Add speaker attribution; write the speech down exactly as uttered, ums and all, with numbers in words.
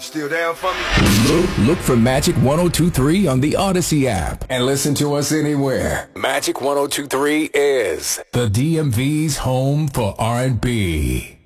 Speaker 1: Still down for me?
Speaker 2: Look, look for Magic ten twenty-three on the Odyssey app and listen to us anywhere. Magic ten twenty-three is the D M V's home for R and B.